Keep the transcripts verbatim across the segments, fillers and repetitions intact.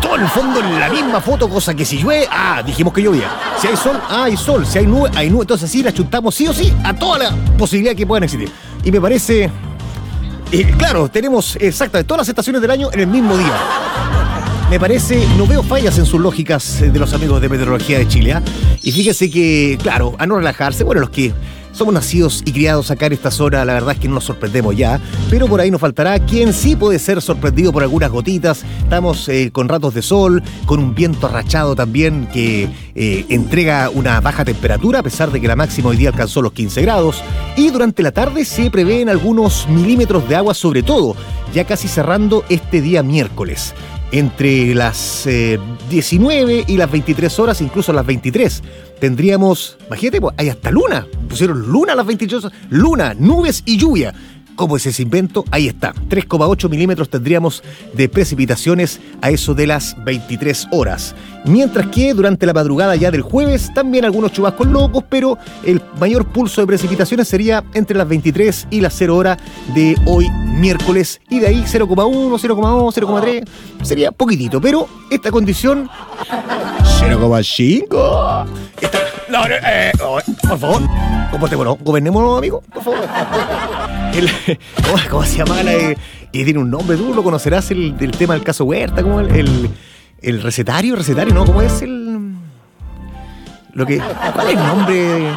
todo en el fondo en la misma foto, cosa que si llueve, ah, dijimos que llovía. Si hay sol, ah, hay sol. Si hay nube, hay nube. Entonces sí, la chuntamos sí o sí a toda la posibilidad que puedan existir. Y me parece... Eh, claro, tenemos exactamente todas las estaciones del año en el mismo día. Me parece, no veo fallas en sus lógicas de los amigos de Meteorología de Chile, ¿eh? Y fíjese que, claro, a no relajarse, bueno, los que somos nacidos y criados acá en esta zona, la verdad es que no nos sorprendemos ya, pero por ahí nos faltará quien sí puede ser sorprendido por algunas gotitas. Estamos eh, con ratos de sol, con un viento arrachado también que eh, entrega una baja temperatura, a pesar de que la máxima hoy día alcanzó los quince grados, y durante la tarde se prevén algunos milímetros de agua, sobre todo, ya casi cerrando este día miércoles. Entre las eh, diecinueve y las veintitrés horas, incluso las veintitrés, tendríamos, imagínate, pues, hay hasta luna, pusieron luna a las veintitrés horas, luna, nubes y lluvia. ¿Cómo es ese invento? Ahí está, tres coma ocho milímetros tendríamos de precipitaciones a eso de las veintitrés horas. Mientras que durante la madrugada ya del jueves, también algunos chubascos locos, pero el mayor pulso de precipitaciones sería entre las veintitrés y las cero horas de hoy miércoles, y de ahí cero coma uno, cero coma dos, cero coma tres, sería poquitito, pero esta condición cero coma cinco. Esta, no, eh, oh, por favor, comportémonos, gobernémonos, amigo, por favor. El, ¿cómo, ¿Cómo se llama? La, eh, que tiene un nombre, tú lo conocerás, el del tema del caso Huerta, como el, el, el recetario, recetario, ¿no? ¿Cómo es el...? Lo que... ¿Cuál es el nombre?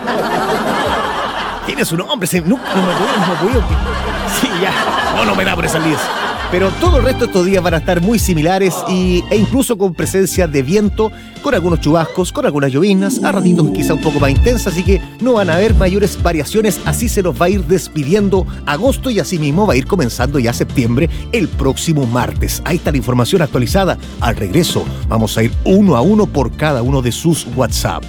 Tiene su nombre, se, no, no me acuerdo, no me acuerdo. Sí, ya, no, no me da por esas líneas. Pero todo el resto de estos días van a estar muy similares y, e incluso con presencia de viento, con algunos chubascos, con algunas lloviznas, a ratitos quizá un poco más intensas, así que no van a haber mayores variaciones. Así se nos va a ir despidiendo agosto y así mismo va a ir comenzando ya septiembre el próximo martes. Ahí está la información actualizada. Al regreso vamos a ir uno a uno por cada uno de sus WhatsApp.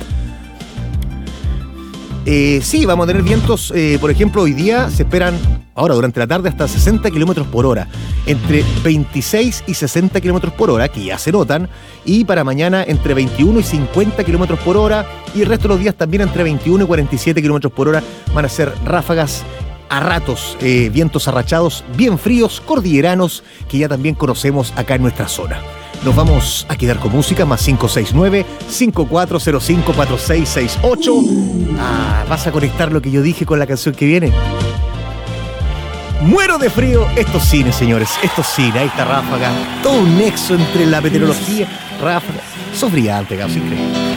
Eh, sí, vamos a tener vientos, eh, por ejemplo, hoy día se esperan, ahora durante la tarde, hasta sesenta kilómetros por hora, entre veintiséis y sesenta kilómetros por hora, que ya se notan, y para mañana entre veintiuno y cincuenta kilómetros por hora, y el resto de los días también entre veintiuno y cuarenta y siete kilómetros por hora van a ser ráfagas a ratos, eh, vientos arrachados, bien fríos, cordilleranos, que ya también conocemos acá en nuestra zona. Nos vamos a quedar con música, más cinco seis nueve, cinco cuatro cero cinco, cuatro seis seis ocho. Ah, vas a conectar lo que yo dije con la canción que viene. Muero de frío. Esto es cine, señores, esto es cine. Ahí está Ráfaga, todo un nexo entre la meteorología, Ráfaga. Sos brillante, Gauss, increíble.